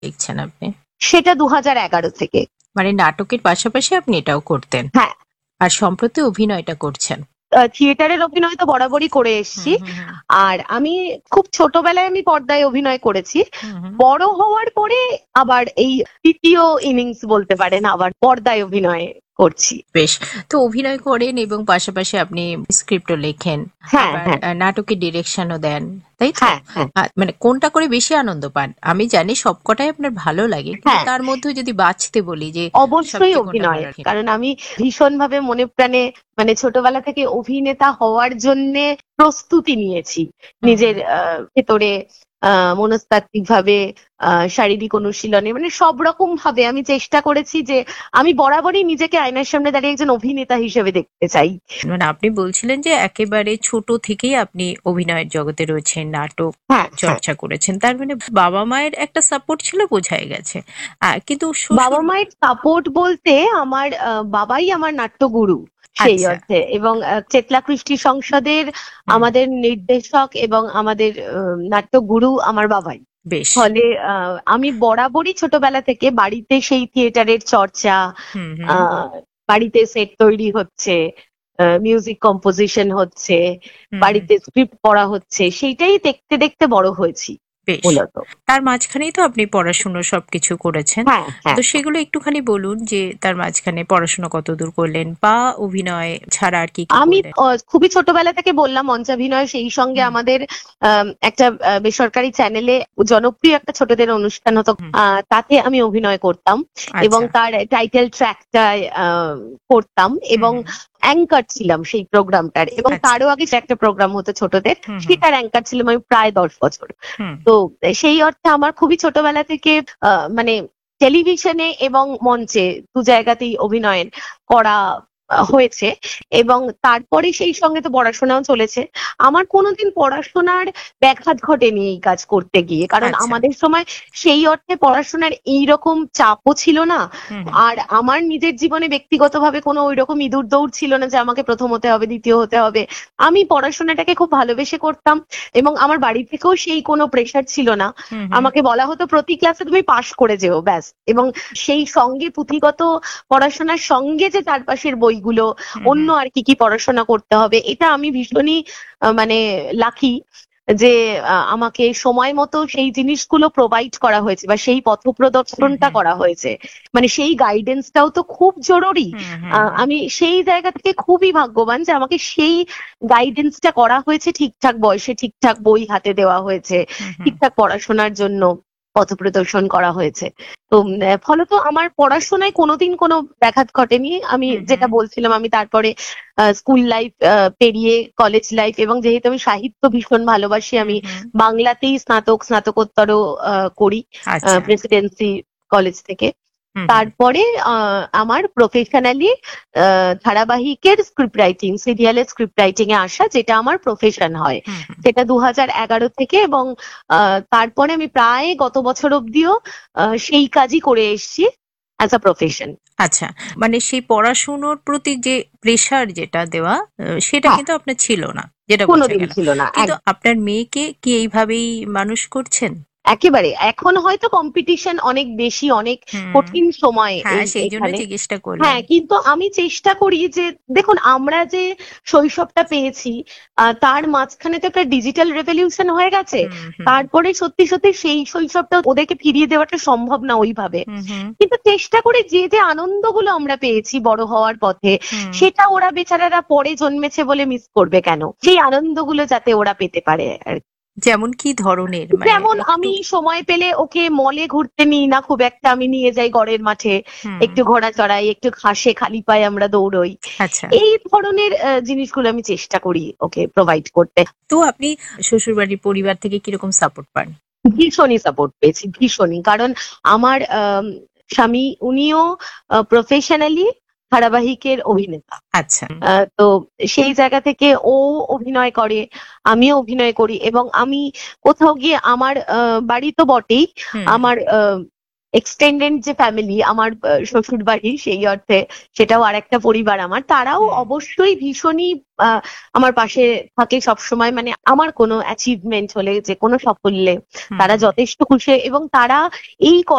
দেখছেন আপনি? সেটা 2011 থেকে। মানে নাটকের পাশাপাশি আপনি এটাও করতেন, হ্যাঁ, আর সম্প্রতি অভিনয়টা করছেন। থিয়েটারের অভিনয় তো বরাবরই করে হুম এসেছি। হুম হুম আর আমি খুব ছোটবেলায় আমি পর্দায় অভিনয় করেছি। হুম হুম। বড় হওয়ার পরে আবার এই তৃতীয় ইনিংস বলতে পারেন, আবার পর্দায় অভিনয় করছি। বেশ। তো অভিনয় করেন এবং পাশাপাশি আপনি স্ক্রিপ্টও লেখেন, হ্যাঁ, আবার হ্যাঁ, নাটকের ডিরেকশনও দেন, তাই তো? হ্যাঁ, হ্যাঁ, মানে কোনটা করে বেশি আনন্দ পান? আমি জানি সবকটাই আপনার ভালো লাগে, কিন্তু হ্যাঁ, তার মধ্যে যদি বাছতে বলি যে অবশ্যই সবচেয়ে কোনটা অভিনয়। ভালো লাগে? কারণ আমি ভীষণ ভাবে মনে প্রাণে মানে ছোটবেলা থেকে অভিনেতা হওয়ার জন্যে প্রস্তুতি নিয়েছি হুম নিজের ভেতরে, মনস্তাত্ত্বিক ভাবে, শারীরিক অনুশীলনে, মানে সব রকম ভাবে আমি চেষ্টা করেছি যে আমি বরাবরই নিজেকে আয়নার সামনে দাঁড়িয়ে একজন অভিনেতা হিসেবে দেখতে চাই। মানে আপনি বলছিলেন যে একেবারে ছোট থেকেই আপনি অভিনয়ের জগতে রয়েছেন, নাটক হ্যাঁ, হ্যাঁ। চর্চা করেছেন, তার মানে বাবা মায়ের একটা সাপোর্ট ছিল, বোঝাই গেছে। কিন্তু বাবা শ্বশুর। মায়ের সাপোর্ট বলতে আমার বাবাই আমার নাট্যগুরু সেই আচ্ছা। অর্থে, এবং চেতলা কৃষ্টি সংসদের হুম। আমাদের নির্দেশক এবং আমাদের নাট্যগুরু আমার বাবাই। বেশ। ফলে আমি বরাবরই ছোটবেলা থেকে বাড়িতে সেই থিয়েটারের চর্চা, হুম হুম আহ বাড়িতে সেট তৈরি হচ্ছে, মিউজিক কম্পোজিশন হচ্ছে, হুম হুম। বাড়িতে স্ক্রিপ্ট পড়া হচ্ছে, সেইটাই দেখতে দেখতে বড় হয়েছি বেশ। মূলত। তার মাঝখানেই তো আপনি পড়াশুনো সবকিছু করেছেন। হ্যাঁ, হ্যাঁ। তো সেগুলো একটুখানি বলুন যে তার মাঝখানে পড়াশোনা কতদূর করলেন, বা অভিনয় ছাড়া আর কি কি আমি করলেন? খুবই ছোটবেলা থেকে বললাম মঞ্চাভিনয়, সেই সঙ্গে হুম আমাদের একটা বেসরকারি চ্যানেলে জনপ্রিয় একটা ছোটদের অনুষ্ঠান হতো, হুম। তাতে আমি অভিনয় করতাম এবং আচ্ছা। তার টাইটেল ট্র্যাকটায় করতাম হুম এবং হুম। অ্যাঙ্কার ছিলাম সেই প্রোগ্রামটার, এবং আচ্ছা। তারও আগে যে একটা প্রোগ্রাম হতো ছোটদের, হুম হুম সেটার অ্যাঙ্কার ছিলাম আমি প্রায় 10 বছর। হুম তো সেই অর্থে আমার খুবই ছোটবেলা থেকে মানে টেলিভিশনে এবং মঞ্চে দু জায়গাতেই অভিনয় করা হয়েছে, এবং তারপরে সেই সঙ্গে তো পড়াশোনাও চলেছে। আমার কোনোদিন পড়াশোনার ব্যাঘাত ঘটেনি এই কাজ করতে গিয়ে, কারণ আচ্ছা। আমাদের সময় সেই অর্থে পড়াশোনার এইরকম চাপও ছিল না। হুম হুম আর আমার নিজের জীবনে ব্যক্তিগতভাবে কোনো ওইরকম ইঁদুর দৌড় ছিল না যে আমাকে প্রথম হতে হবে, দ্বিতীয় হতে হবে। আমি পড়াশোনাটাকে খুব ভালোবেসে করতাম, এবং আমার বাড়ি থেকেও সেই কোনো প্রেশার ছিল না। হুম হুম আমাকে বলা হতো প্রতি ক্লাসে তুমি পাশ করে যেও, ব্যাস। এবং সেই সঙ্গে পুঁথিগত পড়াশোনার সঙ্গে যে চারপাশের বইগুলো, হুম অন্য হুম আর কি কি পড়াশোনা করতে হবে, এটা আমি ভীষণই মানে লাকি যে আমাকে সময় মতো সেই জিনিসগুলো প্রোভাইড করা হয়েছে বা সেই পথ হুম প্রদর্শনটা হুম করা হয়েছে। মানে সেই গাইডেন্সটাও তো খুব জরুরি। হুম হুম হুম আমি সেই জায়গা থেকে খুবই ভাগ্যবান যে আমাকে সেই গাইডেন্সটা করা হয়েছে, ঠিকঠাক বয়সে ঠিকঠাক বই হাতে দেওয়া হয়েছে, হুম হুম। ঠিকঠাক পড়াশোনার জন্য পথ প্রদর্শন করা হয়েছে। তো ফলত আমার পড়াশোনায় কোনোদিন কোনো ব্যাঘাত ঘটেনি। আমি হুম যেটা হুম বলছিলাম, আমি তারপরে স্কুল লাইফ পেরিয়ে কলেজ লাইফ, এবং যেহেতু আমি সাহিত্য ভীষণ ভালোবাসি, হুম আমি হুম। বাংলাতেই স্নাতকোত্তরও করি আচ্ছা। প্রেসিডেন্সি কলেজ থেকে। হুম হুম তারপরে আমার প্রফেশনালি ধারাবাহিকের স্ক্রিপ্ট রাইটিং, সিরিয়ালের স্ক্রিপ্ট রাইটিং এ আসা, যেটা আমার প্রফেশন হয়, হুম হুম। সেটা 2011 থেকে, এবং তারপরে আমি প্রায় গত বছর অব্দিও সেই কাজই করে এসেছি অ্যাজ আ প্রফেশন। আচ্ছা। মানে সেই পড়াশুনোর প্রতি যে প্রেশার যেটা দেওয়া, সেটা হ্যাঁ, কিন্তু আপনার ছিল না, যেটা বোঝা কোনোদিন গেল। ছিল না। কিন্তু আপনার মেয়েকে কি এইভাবেই মানুষ করছেন? একেবারে এখন হয়তো কম্পিটিশন অনেক বেশি, অনেক হুম। কঠিন সময় হ্যাঁ, এই সেই জন্য এখানে। জিজ্ঞেসটা করলাম। হ্যাঁ, কিন্তু আমি চেষ্টা করি যে দেখুন, আমরা যে শৈশবটা পেয়েছি, তার মাঝখানে তো একটা ডিজিটাল রেভলিউশন হয়ে গেছে। হুম হুম তারপরে সত্যি সত্যি সেই শৈশবটা ওদেরকে ফিরিয়ে দেওয়াটা সম্ভব না ওইভাবে। হুম হুম কিন্তু চেষ্টা করি যে যে আনন্দগুলো আমরা পেয়েছি বড় হওয়ার পথে, হুম। সেটা ওরা বেচারারা পরে জন্মেছে বলে মিস করবে কেন, সেই আনন্দগুলো যাতে ওরা পেতে পারে আর কি। যেমন কি ধরনের, মানে যেমন একটু? আমি সময় পেলে ওকে মলে ঘুরতে নিই না খুব একটা, আমি নিয়ে যাই গড়ের মাঠে, হুম। একটু ঘোড়া চড়াই, একটু ঘাসে খালি পায়ে আমরা দৌড়ই। আচ্ছা। এই ধরনের জিনিসগুলো আমি চেষ্টা করি ওকে প্রোভাইড করতে। তো আপনি শ্বশুরবাড়ির পরিবার থেকে কিরকম সাপোর্ট পান? ভীষণই সাপোর্ট পেয়েছি, ভীষণই। কারণ আমার স্বামী, উনিও প্রফেশনালি ধারাবাহিকের অভিনেতা। আচ্ছা। তো সেই জায়গা থেকে ও অভিনয় করে, আমিও অভিনয় করি, এবং আমি কোথাও গিয়ে আমার বাড়ি তো বটেই, হুম হুম আমার এক্সটেন্ডেড যে ফ্যামিলি আমার শ্বশুর বাড়ি, সেই অর্থে সেটাও আর একটা পরিবার আমার, তারাও অবশ্যই ভীষণই আমার পাশে থাকে সবসময়। মানে আমার কোনো অ্যাচিভমেন্ট হলে, যে কোনো সাফল্যে তারা যথেষ্ট খুশি, এবং তারা এই